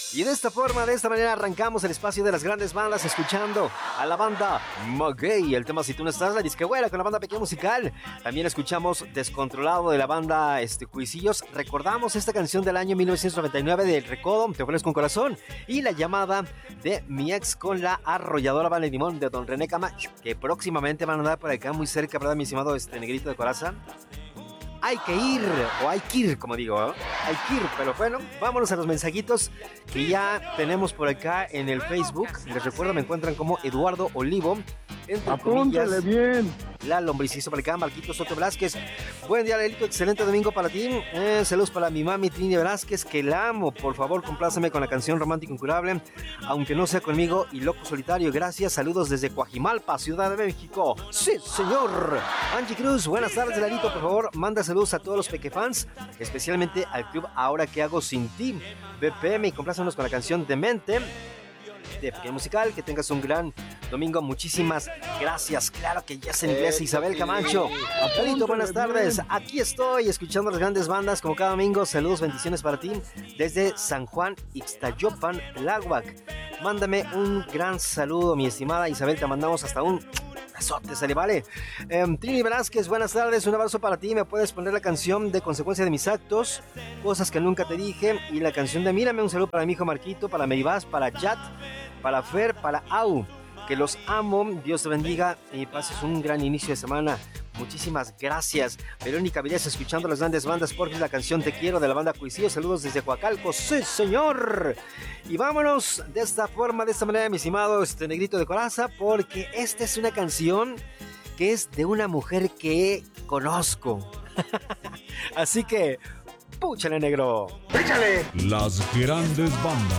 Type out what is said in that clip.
Y de esta forma, de esta manera arrancamos el espacio de las grandes bandas escuchando a la banda Maguey. El tema Si Tú No Estás, la disquehuela con la banda Pequeña Musical. También escuchamos Descontrolado de la banda Cuisillos. Recordamos esta canción del año 1999 del Recodo, Te Pones Con Corazón. Y La Llamada de Mi Ex con la arrolladora banda de Limón de Don René Camacho, que próximamente van a andar por acá muy cerca, ¿verdad, mi estimado negrito de coraza? Hay que ir, o hay que ir, como digo, ¿eh? Hay que ir, pero bueno, vámonos a los mensajitos que ya tenemos por acá en el Facebook. Les recuerdo, me encuentran como Eduardo Olivo, entre Apúntale comillas, bien. La Lombricizo por acá, Marquito Soto Velázquez. Buen día, Lelito, excelente domingo para ti. Saludos para mi mami Trini Velázquez, que la amo. Por favor, compláceme con la canción Romántico Incurable, aunque no sea conmigo, y Loco Solitario. Gracias, saludos desde Coajimalpa, Ciudad de México. Sí, señor. Angie Cruz, buenas tardes, Lelito, por favor, manda saludos a todos los pequefans, especialmente al club Ahora Que Hago Sin Ti. BPM, y complácenos con la canción Demente de Pequeña Musical. Que tengas un gran domingo, muchísimas gracias. Claro que ya es en inglés, Isabel Camacho. Apelito, buenas tardes, aquí estoy escuchando las grandes bandas como cada domingo. Saludos, bendiciones para ti desde San Juan Ixtayopan, Tláhuac. Mándame un gran saludo, mi estimada Isabel, te mandamos hasta un besote, sale, vale. Trini Velázquez, buenas tardes, un abrazo para ti. Me puedes poner la canción de Consecuencia de Mis Actos, Cosas que Nunca Te Dije, y la canción de Mírame. Un saludo para mi hijo Marquito, para Meribás, para Chat, para Fer, para Au, que los amo. Dios te bendiga y pases un gran inicio de semana. Muchísimas gracias. Verónica Villas, escuchando las grandes bandas, por la canción Te Quiero de la banda Cuisillos. Saludos desde Coacalco, sí señor. Y vámonos de esta forma, de esta manera, mi estimado negrito de coraza, porque esta es una canción que es de una mujer que conozco. Así que, púchale, negro. Échale. Las grandes bandas.